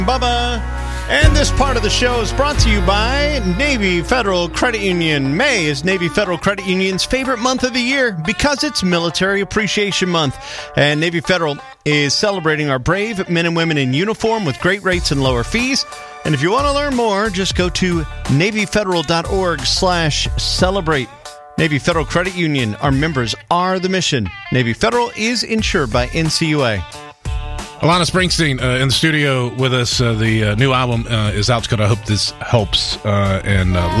Bubba. And this part of the show is brought to you by Navy Federal Credit Union. May is Navy Federal Credit Union's favorite month of the year because it's Military Appreciation Month. And Navy Federal is celebrating our brave men and women in uniform with great rates and lower fees. And if you want to learn more, just go to NavyFederal.org/celebrate. Navy Federal Credit Union. Our members are the mission. Navy Federal is insured by NCUA. Alana Springsteen in the studio with us. The new album is out. I hope this helps. And